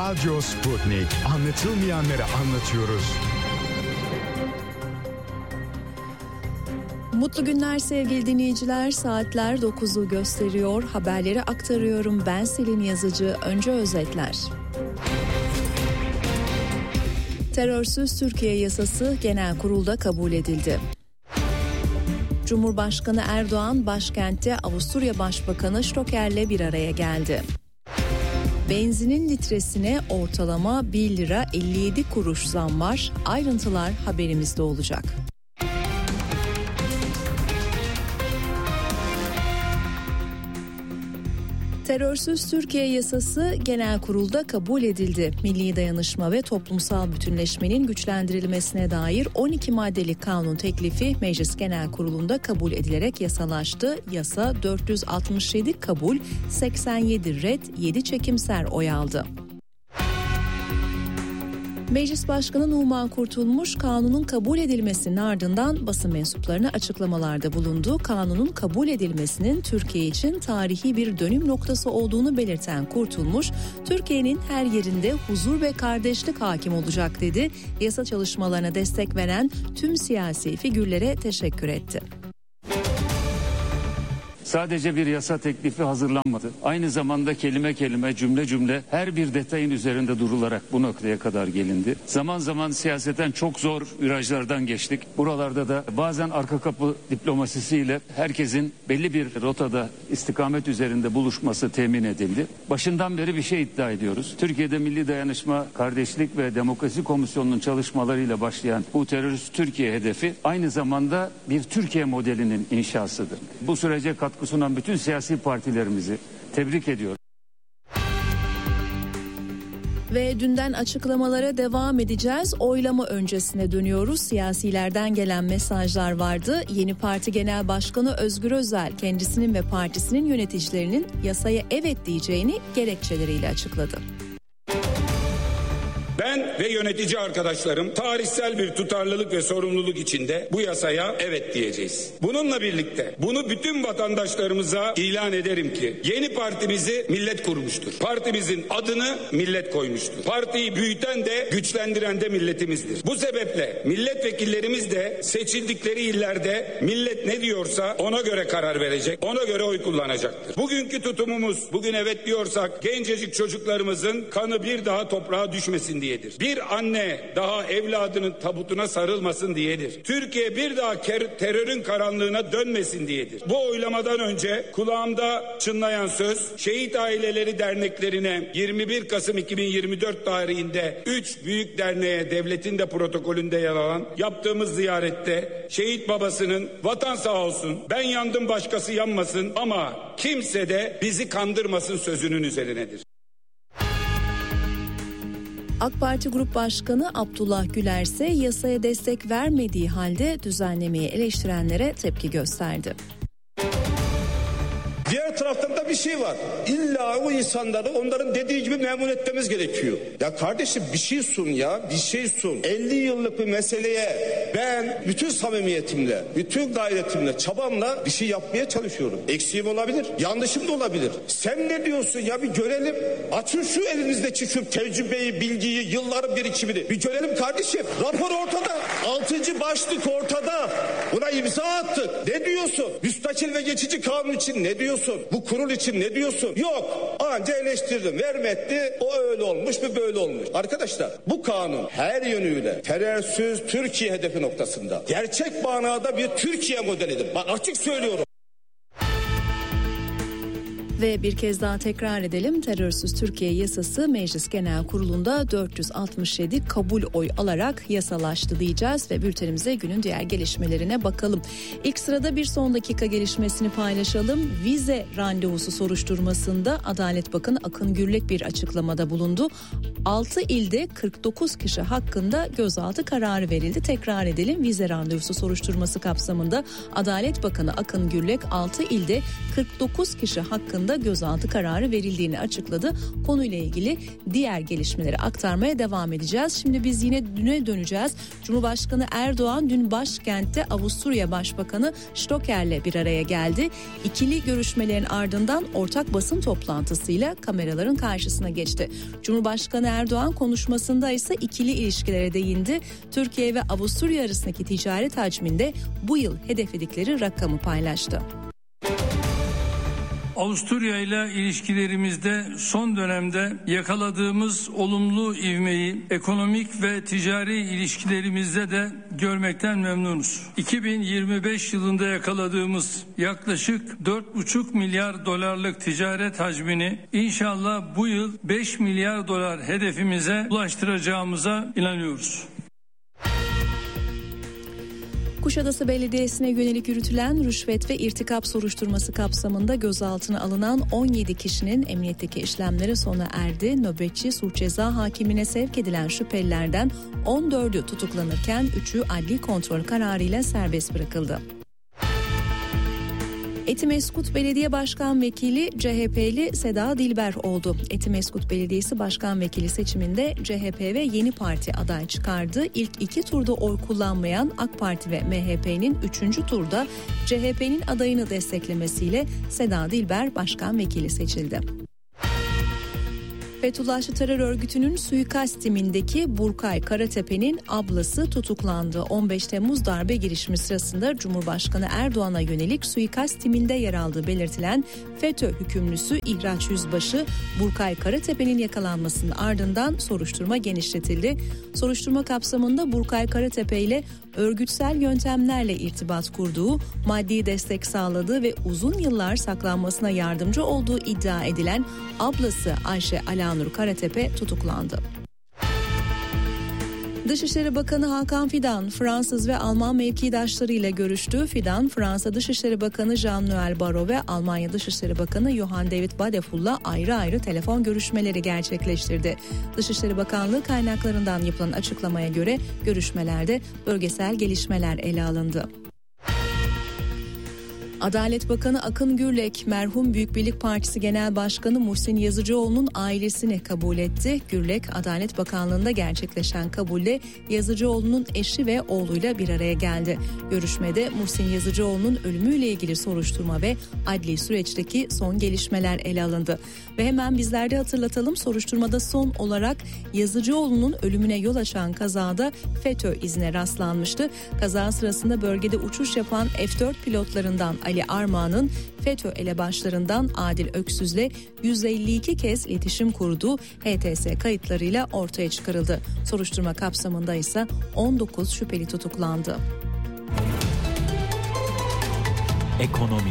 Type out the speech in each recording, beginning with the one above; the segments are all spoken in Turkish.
Radyo Sputnik. Anlatılmayanları anlatıyoruz. Mutlu günler sevgili dinleyiciler. Saatler 9'u gösteriyor. Haberleri aktarıyorum. Ben Selin Yazıcı. Önce özetler. Terörsüz Türkiye yasası genel kurulda kabul edildi. Cumhurbaşkanı Erdoğan başkentte Avusturya Başbakanı Stocker'le bir araya geldi. Benzinin litresine ortalama 1 lira 57 kuruş zam var. Ayrıntılar haberimizde olacak. Terörsüz Türkiye yasası genel kurulda kabul edildi. Milli dayanışma ve toplumsal bütünleşmenin güçlendirilmesine dair 12 maddelik kanun teklifi Meclis Genel Kurulu'nda kabul edilerek yasalaştı. Yasa 467 kabul, 87 red, 7 çekimser oy aldı. Meclis Başkanı Numan Kurtulmuş, kanunun kabul edilmesinin ardından basın mensuplarına açıklamalarda bulundu. Kanunun kabul edilmesinin Türkiye için tarihi bir dönüm noktası olduğunu belirten Kurtulmuş, Türkiye'nin her yerinde huzur ve kardeşlik hakim olacak dedi. Yasa çalışmalarına destek veren tüm siyasi figürlere teşekkür etti. Sadece bir yasa teklifi hazırlanmadı. Aynı zamanda kelime kelime, cümle cümle her bir detayın üzerinde durularak bu noktaya kadar gelindi. Zaman zaman siyaseten çok zor virajlardan geçtik. Buralarda da bazen arka kapı diplomasisiyle herkesin belli bir rotada istikamet üzerinde buluşması temin edildi. Başından beri bir şey iddia ediyoruz. Türkiye'de Milli Dayanışma, Kardeşlik ve Demokrasi Komisyonu'nun çalışmalarıyla başlayan bu terörist Türkiye hedefi aynı zamanda bir Türkiye modelinin inşasıdır. Bu sürece katkı sunan bütün siyasi partilerimizi tebrik ediyorum. Ve dünden açıklamalara devam edeceğiz. Oylama öncesine dönüyoruz. Siyasilerden gelen mesajlar vardı. Yeni Parti Genel Başkanı Özgür Özel kendisinin ve partisinin yöneticilerinin yasaya evet diyeceğini gerekçeleriyle açıkladı. Ben ve yönetici arkadaşlarım tarihsel bir tutarlılık ve sorumluluk içinde bu yasaya evet diyeceğiz. Bununla birlikte bunu bütün vatandaşlarımıza ilan ederim ki yeni partimizi millet kurmuştur. Partimizin adını millet koymuştur. Partiyi büyüten de güçlendiren de milletimizdir. Bu sebeple milletvekillerimiz de seçildikleri illerde millet ne diyorsa ona göre karar verecek, ona göre oy kullanacaktır. Bugünkü tutumumuz, bugün evet diyorsak gencecik çocuklarımızın kanı bir daha toprağa düşmesin diyedir. Bir anne daha evladının tabutuna sarılmasın diyedir. Türkiye bir daha terörün karanlığına dönmesin diyedir. Bu oylamadan önce kulağımda çınlayan söz, Şehit Aileleri Derneklerine 21 Kasım 2024 tarihinde 3 büyük derneğe devletin de protokolünde yer alan yaptığımız ziyarette şehit babasının vatan sağ olsun, ben yandım başkası yanmasın ama kimse de bizi kandırmasın sözünün üzerinedir. AK Parti Grup Başkanı Abdullah Güler ise yasaya destek vermediği halde düzenlemeyi eleştirenlere tepki gösterdi. Diğer taraftan da bir şey var. İlla o insanları onların dediği gibi memnun etmemiz gerekiyor. Ya kardeşim bir şey sun ya. Bir şey sun. 50 yıllık bir meseleye ben bütün samimiyetimle, bütün gayretimle, çabamla bir şey yapmaya çalışıyorum. Eksiğim olabilir. Yanlışım da olabilir. Sen ne diyorsun ya bir görelim. Açın şu elinizdeki şu tecrübeyi, bilgiyi, yılların birikimini. Bir görelim kardeşim. Rapor ortada. 6. başlık ortada. Buna imza attık. Ne diyorsun? Müstakil ve geçici kanun için ne diyorsun? Bu kurul için ne diyorsun? Yok. Anca eleştirdim. Vermetti. O öyle olmuş mu böyle olmuş. Arkadaşlar bu kanun her yönüyle terörsüz Türkiye hedefi noktasında gerçek manada bir Türkiye modelidir. Bak açık söylüyorum. Ve bir kez daha tekrar edelim. Terörsüz Türkiye yasası Meclis Genel Kurulu'nda 467 kabul oy alarak yasalaştı diyeceğiz ve bültenimize günün diğer gelişmelerine bakalım. İlk sırada bir son dakika gelişmesini paylaşalım. Vize randevusu soruşturmasında Adalet Bakanı Akın Gürlek bir açıklamada bulundu. 6 ilde 49 kişi hakkında gözaltı kararı verildi. Tekrar edelim. Vize randevusu soruşturması kapsamında Adalet Bakanı Akın Gürlek 6 ilde 49 kişi hakkında hakkında gözaltı kararı verildiğini açıkladı. Konuyla ilgili diğer gelişmeleri aktarmaya devam edeceğiz. Şimdi biz yine düne döneceğiz. Cumhurbaşkanı Erdoğan dün başkentte Avusturya Başbakanı Stocker'le bir araya geldi. İkili görüşmelerin ardından ortak basın toplantısıyla kameraların karşısına geçti. Cumhurbaşkanı Erdoğan konuşmasında ise ikili ilişkilere değindi. Türkiye ve Avusturya arasındaki ticaret hacminde bu yıl hedefledikleri rakamı paylaştı. Avusturya ile ilişkilerimizde son dönemde yakaladığımız olumlu ivmeyi ekonomik ve ticari ilişkilerimizde de görmekten memnunuz. 2025 yılında yakaladığımız yaklaşık 4,5 milyar dolarlık ticaret hacmini inşallah bu yıl 5 milyar dolar hedefimize ulaştıracağımıza inanıyoruz. Kuşadası Belediyesi'ne yönelik yürütülen rüşvet ve irtikap soruşturması kapsamında gözaltına alınan 17 kişinin emniyetteki işlemleri sona erdi. Nöbetçi suç ceza hakimine sevk edilen şüphelilerden 14'ü tutuklanırken 3'ü adli kontrol kararıyla serbest bırakıldı. Etimeskut Belediye Başkan Vekili CHP'li Seda Dilber oldu. Etimeskut Belediyesi Başkan Vekili seçiminde CHP ve Yeni Parti aday çıkardı. İlk 2 turda oy kullanmayan AK Parti ve MHP'nin 3. turda CHP'nin adayını desteklemesiyle Seda Dilber Başkan Vekili seçildi. Fethullahçı terör örgütünün suikast timindeki Burkay Karatepe'nin ablası tutuklandı. 15 Temmuz darbe girişimi sırasında Cumhurbaşkanı Erdoğan'a yönelik suikast timinde yer aldığı belirtilen FETÖ hükümlüsü İhraç Yüzbaşı Burkay Karatepe'nin yakalanmasının ardından soruşturma genişletildi. Soruşturma kapsamında Burkay Karatepe ile örgütsel yöntemlerle irtibat kurduğu, maddi destek sağladığı ve uzun yıllar saklanmasına yardımcı olduğu iddia edilen ablası Ayşe Alanur Karatepe tutuklandı. Dışişleri Bakanı Hakan Fidan, Fransız ve Alman mevkidaşlarıyla görüştü. Fidan, Fransa Dışişleri Bakanı Jean-Noël Barrot ve Almanya Dışişleri Bakanı Johann David Badeful'la ayrı ayrı telefon görüşmeleri gerçekleştirdi. Dışişleri Bakanlığı kaynaklarından yapılan açıklamaya göre görüşmelerde bölgesel gelişmeler ele alındı. Adalet Bakanı Akın Gürlek, merhum Büyük Birlik Partisi Genel Başkanı Muhsin Yazıcıoğlu'nun ailesini kabul etti. Gürlek, Adalet Bakanlığı'nda gerçekleşen kabulde Yazıcıoğlu'nun eşi ve oğluyla bir araya geldi. Görüşmede Muhsin Yazıcıoğlu'nun ölümüyle ilgili soruşturma ve adli süreçteki son gelişmeler ele alındı. Ve hemen bizler de hatırlatalım, soruşturmada son olarak Yazıcıoğlu'nun ölümüne yol açan kazada FETÖ izine rastlanmıştı. Kaza sırasında bölgede uçuş yapan F-4 pilotlarından Ali Armağan'ın FETÖ elebaşlarından Adil Öksüz'le 152 kez iletişim kurduğu HTS kayıtlarıyla ortaya çıkarıldı. Soruşturma kapsamında ise 19 şüpheli tutuklandı. Ekonomi.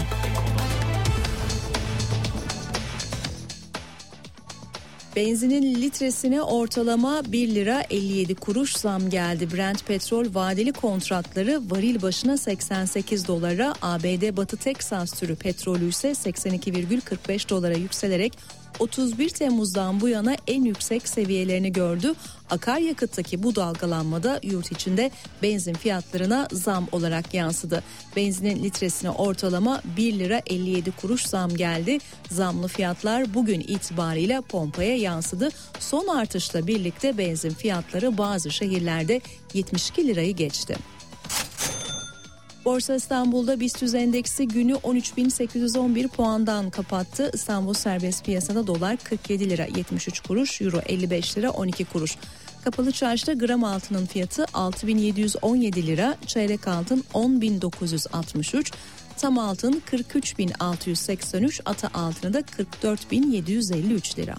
Benzinin litresine ortalama 1 lira 57 kuruş zam geldi. Brent petrol vadeli kontratları varil başına 88 dolara, ABD Batı Teksas türü petrolü ise 82,45 dolara yükselerek 31 Temmuz'dan bu yana en yüksek seviyelerini gördü. Akaryakıttaki bu dalgalanmada yurt içinde benzin fiyatlarına zam olarak yansıdı. Benzinin litresine ortalama 1 lira 57 kuruş zam geldi. Zamlı fiyatlar bugün itibariyle pompaya yansıdı. Son artışla birlikte benzin fiyatları bazı şehirlerde 72 lirayı geçti. Borsa İstanbul'da BIST endeksi günü 13.811 puandan kapattı. İstanbul serbest piyasada dolar 47 lira 73 kuruş, euro 55 lira 12 kuruş. Kapalı çarşıda gram altının fiyatı 6.717 lira, çeyrek altın 10.963, tam altın 43.683, ata altını da 44.753 lira.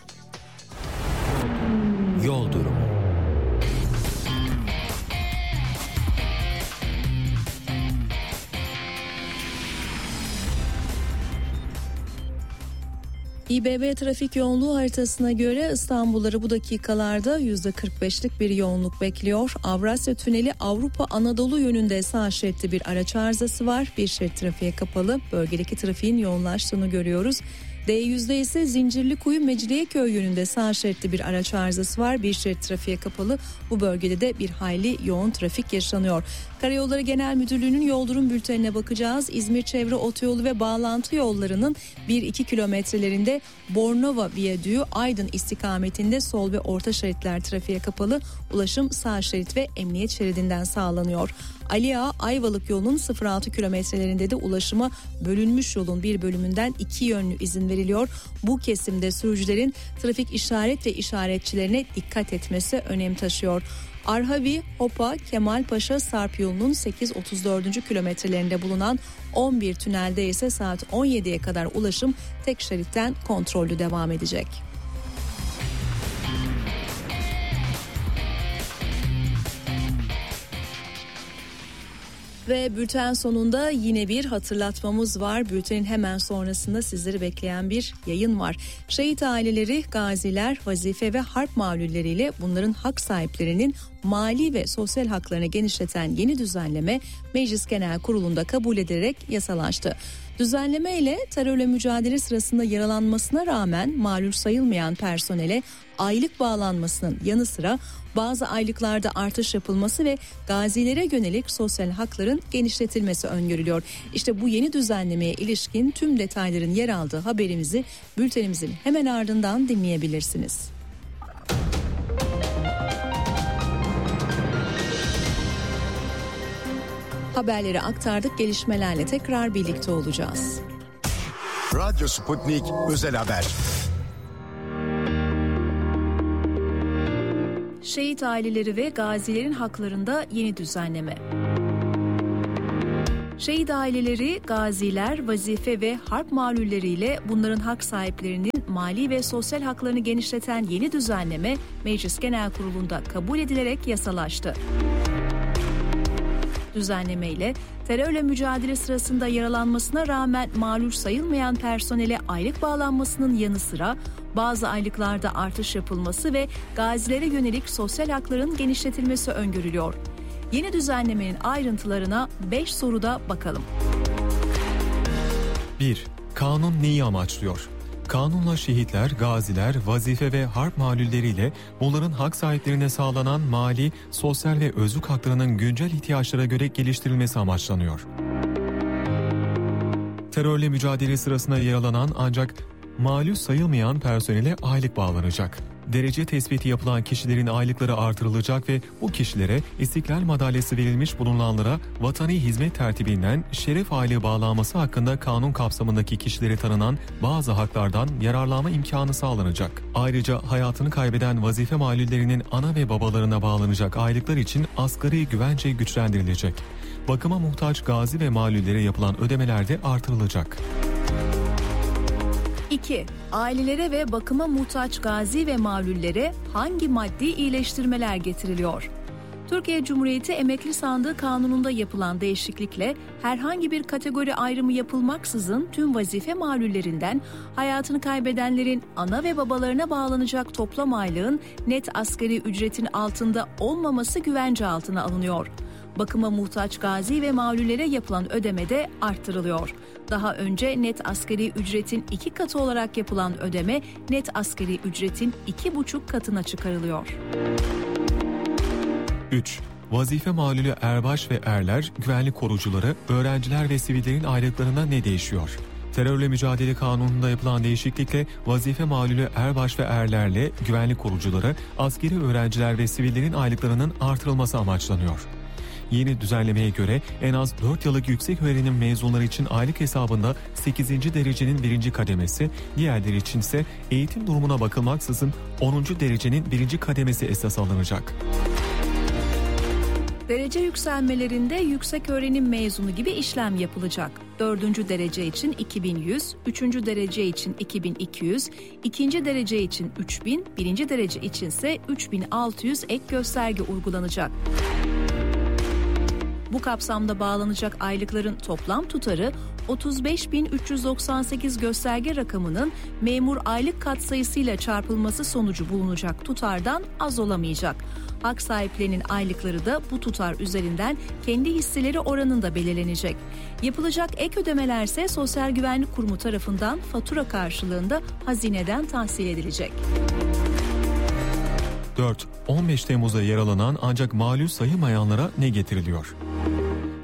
Yol durumu. İBB trafik yoğunluğu haritasına göre İstanbulluları bu dakikalarda %45'lik bir yoğunluk bekliyor. Avrasya Tüneli Avrupa Anadolu yönünde sağ şeritte bir araç arızası var. Bir şerit trafiğe kapalı. Bölgedeki trafiğin yoğunlaştığını görüyoruz. D100'de ise Zincirlikuyu Mecidiyeköy yönünde sağ şeritte bir araç arızası var. Bir şerit trafiğe kapalı. Bu bölgede de bir hayli yoğun trafik yaşanıyor. Karayolları Genel Müdürlüğü'nün yol durum bültenine bakacağız. İzmir Çevre Otoyolu ve bağlantı yollarının 1-2 kilometrelerinde Bornova Viyadüğü Aydın istikametinde sol ve orta şeritler trafiğe kapalı. Ulaşım sağ şerit ve emniyet şeridinden sağlanıyor. Ali Ağa Ayvalık yolunun 0-6 kilometrelerinde de ulaşıma bölünmüş yolun bir bölümünden 2 yönlü izin veriliyor. Bu kesimde sürücülerin trafik işaret ve işaretçilerine dikkat etmesi önem taşıyor. Arhavi, Hopa, Kemalpaşa, Sarp yolunun 8-34. kilometrelerinde bulunan 11 tünelde ise saat 17'ye kadar ulaşım tek şeritten kontrollü devam edecek. Ve bülten sonunda yine bir hatırlatmamız var. Bültenin hemen sonrasında sizleri bekleyen bir yayın var. Şehit aileleri, gaziler, vazife ve harp mağlulleriyle bunların hak sahiplerinin mali ve sosyal haklarını genişleten yeni düzenleme Meclis Genel Kurulu'nda kabul edilerek yasalaştı. Düzenleme ile terörle mücadele sırasında yaralanmasına rağmen malul sayılmayan personele aylık bağlanmasının yanı sıra bazı aylıklarda artış yapılması ve gazilere yönelik sosyal hakların genişletilmesi öngörülüyor. İşte bu yeni düzenlemeye ilişkin tüm detayların yer aldığı haberimizi bültenimizin hemen ardından dinleyebilirsiniz. Haberleri aktardık, gelişmelerle tekrar birlikte olacağız. Radyo Sputnik Özel Haber. Şehit aileleri ve gazilerin haklarında yeni düzenleme. Şehit aileleri, gaziler, vazife ve harp mağlulleriyle bunların hak sahiplerinin mali ve sosyal haklarını genişleten yeni düzenleme Meclis Genel Kurulu'nda kabul edilerek yasalaştı. Düzenleme ile terörle mücadele sırasında yaralanmasına rağmen malul sayılmayan personele aylık bağlanmasının yanı sıra bazı aylıklarda artış yapılması ve gazilere yönelik sosyal hakların genişletilmesi öngörülüyor. Yeni düzenlemenin ayrıntılarına 5 soruda bakalım. 1. Kanun neyi amaçlıyor? Kanunla şehitler, gaziler, vazife ve harp mağlulleriyle bunların hak sahiplerine sağlanan mali, sosyal ve özlük haklarının güncel ihtiyaçlara göre geliştirilmesi amaçlanıyor. Terörle mücadele sırasında yaralanan ancak malul sayılmayan personele aylık bağlanacak. Derece tespiti yapılan kişilerin aylıkları artırılacak ve bu kişilere İstiklal Madalyası verilmiş bulunanlara vatani hizmet tertibinden şeref aylığı bağlanması hakkında kanun kapsamındaki kişilere tanınan bazı haklardan yararlanma imkanı sağlanacak. Ayrıca hayatını kaybeden vazife mağlullerinin ana ve babalarına bağlanacak aylıklar için asgari güvence güçlendirilecek. Bakıma muhtaç gazi ve mağlullere yapılan ödemeler de artırılacak. 2. Ailelere ve bakıma muhtaç gazi ve mağlullere hangi maddi iyileştirmeler getiriliyor? Türkiye Cumhuriyeti Emekli Sandığı Kanunu'nda yapılan değişiklikle herhangi bir kategori ayrımı yapılmaksızın tüm vazife mağlullerinden hayatını kaybedenlerin ana ve babalarına bağlanacak toplam aylığın net asgari ücretin altında olmaması güvence altına alınıyor. Bakıma muhtaç gazi ve mağlullere yapılan ödeme de arttırılıyor. Daha önce net asgari ücretin 2 katı olarak yapılan ödeme net asgari ücretin 2,5 katına çıkarılıyor. 3. Vazife mağlulü erbaş ve erler, güvenlik korucuları, öğrenciler ve sivillerin aylıklarında ne değişiyor? Terörle mücadele kanununda yapılan değişiklikle vazife mağlulü erbaş ve erlerle güvenlik korucuları, askeri öğrenciler ve sivillerin aylıklarının artırılması amaçlanıyor. Yeni düzenlemeye göre en az 4 yıllık yüksek öğrenim mezunları için aylık hesabında 8. derecenin 1. kademesi, diğerleri için ise eğitim durumuna bakılmaksızın 10. derecenin 1. kademesi esas alınacak. Derece yükselmelerinde yüksek öğrenim mezunu gibi işlem yapılacak. 4. derece için 2100, 3. derece için 2200, 2. derece için 3000, 1. derece için ise 3600 ek gösterge uygulanacak. Bu kapsamda bağlanacak aylıkların toplam tutarı 35.398 gösterge rakamının memur aylık katsayısıyla çarpılması sonucu bulunacak tutardan az olamayacak. Hak sahiplerinin aylıkları da bu tutar üzerinden kendi hisseleri oranında belirlenecek. Yapılacak ek ödemelerse Sosyal Güvenlik Kurumu tarafından fatura karşılığında hazineden tahsil edilecek. 4. 15 Temmuz'da yaralanan ancak malul sayılmayanlara ne getiriliyor?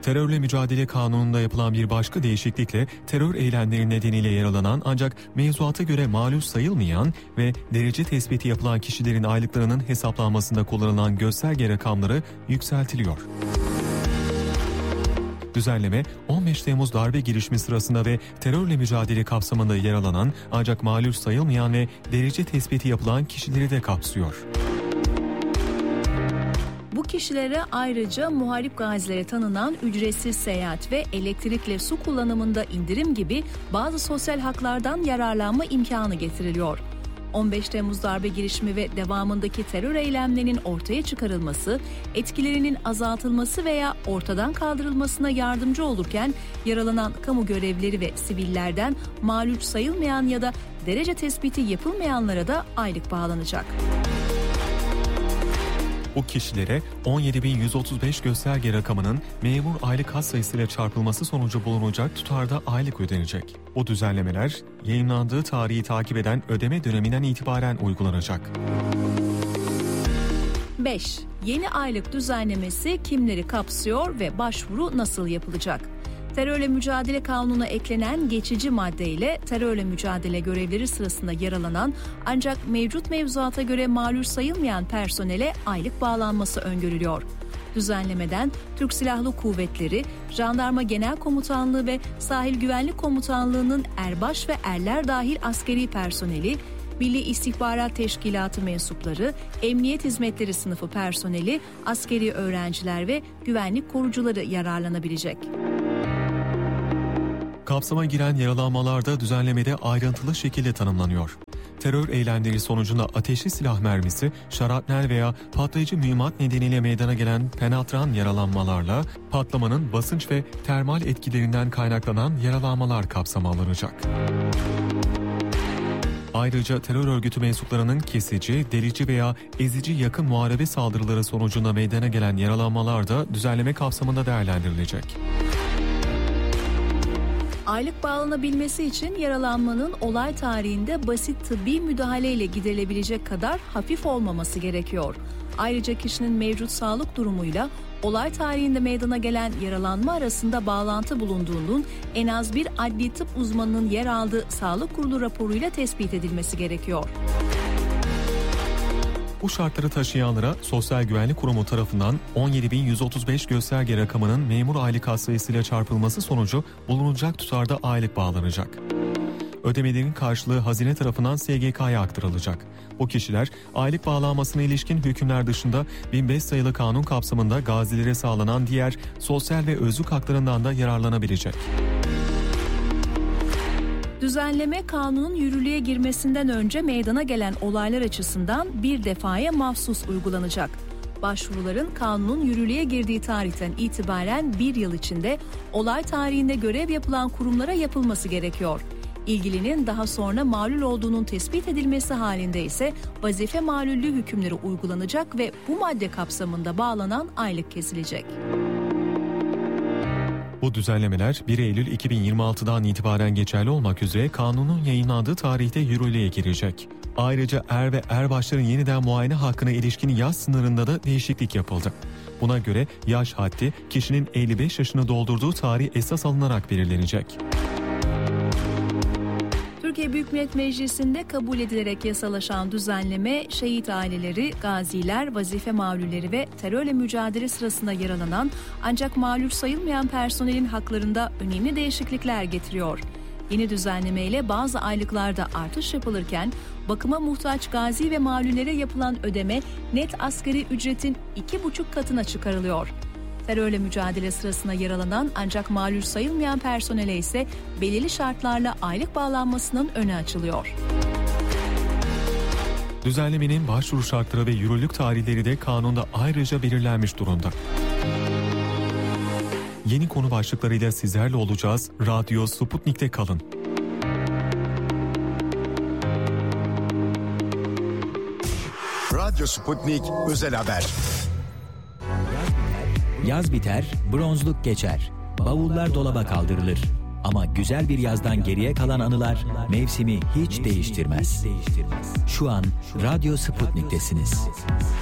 Terörle mücadele kanununda yapılan bir başka değişiklikle terör eylemleri nedeniyle yaralanan ancak mevzuata göre malul sayılmayan ve derece tespiti yapılan kişilerin aylıklarının hesaplanmasında kullanılan gösterge rakamları yükseltiliyor. Düzenleme 15 Temmuz darbe girişimi sırasında ve terörle mücadele kapsamında yaralanan ancak malul sayılmayan ve derece tespiti yapılan kişileri de kapsıyor. Bu kişilere ayrıca muharip gazilere tanınan ücretsiz seyahat ve elektrikle su kullanımında indirim gibi bazı sosyal haklardan yararlanma imkanı getiriliyor. 15 Temmuz darbe girişimi ve devamındaki terör eylemlerinin ortaya çıkarılması, etkilerinin azaltılması veya ortadan kaldırılmasına yardımcı olurken yaralanan kamu görevlileri ve sivillerden malul sayılmayan ya da derece tespiti yapılmayanlara da aylık bağlanacak. Bu kişilere 17.135 gösterge rakamının memur aylık has sayısıyla çarpılması sonucu bulunacak tutarda aylık ödenecek. Bu düzenlemeler yayınlandığı tarihi takip eden ödeme döneminden itibaren uygulanacak. 5. Yeni aylık düzenlemesi kimleri kapsıyor ve başvuru nasıl yapılacak? Terörle mücadele kanununa eklenen geçici maddeyle terörle mücadele görevleri sırasında yaralanan ancak mevcut mevzuata göre malul sayılmayan personele aylık bağlanması öngörülüyor. Düzenlemeden Türk Silahlı Kuvvetleri, Jandarma Genel Komutanlığı ve Sahil Güvenlik Komutanlığı'nın erbaş ve erler dahil askeri personeli, Milli İstihbarat Teşkilatı mensupları, Emniyet Hizmetleri sınıfı personeli, askeri öğrenciler ve güvenlik korucuları yararlanabilecek. Kapsama giren yaralanmalar da düzenlemede ayrıntılı şekilde tanımlanıyor. Terör eylemleri sonucunda ateşli silah mermisi, şarapnel veya patlayıcı mühimmat nedeniyle meydana gelen penetran yaralanmalarla patlamanın basınç ve termal etkilerinden kaynaklanan yaralanmalar kapsama alınacak. Ayrıca terör örgütü mensuplarının kesici, delici veya ezici yakın muharebe saldırıları sonucunda meydana gelen yaralanmalar da düzenleme kapsamında değerlendirilecek. Aylık bağlanabilmesi için yaralanmanın olay tarihinde basit tıbbi müdahaleyle giderilebilecek kadar hafif olmaması gerekiyor. Ayrıca kişinin mevcut sağlık durumuyla olay tarihinde meydana gelen yaralanma arasında bağlantı bulunduğunun en az bir adli tıp uzmanının yer aldığı sağlık kurulu raporuyla tespit edilmesi gerekiyor. Bu şartları taşıyanlara Sosyal Güvenlik Kurumu tarafından 17.135 gösterge rakamının memur aylık has sayısıyla çarpılması sonucu bulunacak tutarda aylık bağlanacak. Ödemelerin karşılığı hazine tarafından SGK'ya aktarılacak. Bu kişiler aylık bağlanmasına ilişkin hükümler dışında 1005 sayılı kanun kapsamında gazilere sağlanan diğer sosyal ve özlük haklarından da yararlanabilecek. Düzenleme kanunun yürürlüğe girmesinden önce meydana gelen olaylar açısından bir defaya mahsus uygulanacak. Başvuruların kanunun yürürlüğe girdiği tarihten itibaren bir yıl içinde olay tarihinde görev yapılan kurumlara yapılması gerekiyor. İlgilinin daha sonra malul olduğunun tespit edilmesi halinde ise vazife malullüğü hükümleri uygulanacak ve bu madde kapsamında bağlanan aylık kesilecek. Bu düzenlemeler 1 Eylül 2026'dan itibaren geçerli olmak üzere kanunun yayınlandığı tarihte yürürlüğe girecek. Ayrıca er ve erbaşların yeniden muayene hakkına ilişkin yaş sınırında da değişiklik yapıldı. Buna göre yaş haddi kişinin 55 yaşını doldurduğu tarih esas alınarak belirlenecek. Türkiye Büyük Millet Meclisi'nde kabul edilerek yasalaşan düzenleme, şehit aileleri, gaziler, vazife mağlulleri ve terörle mücadele sırasında yaralanan ancak mağlul sayılmayan personelin haklarında önemli değişiklikler getiriyor. Yeni düzenlemeyle bazı aylıklarda artış yapılırken bakıma muhtaç gazi ve mağlullere yapılan ödeme net asgari ücretin 2,5 katına çıkarılıyor. Terörle mücadele sırasında yaralanan ancak mağlul sayılmayan personele ise belirli şartlarla aylık bağlanmasının önü açılıyor. Düzenlemenin başvuru şartları ve yürürlük tarihleri de kanunda ayrıca belirlenmiş durumda. Yeni konu başlıklarıyla sizlerle olacağız. Radyo Sputnik'te kalın. Radyo Sputnik Özel Haber. Yaz biter, bronzluk geçer. Bavullar dolaba kaldırılır. Ama güzel bir yazdan geriye kalan anılar mevsimi hiç değiştirmez. Şu an Radyo Sputnik'tesiniz.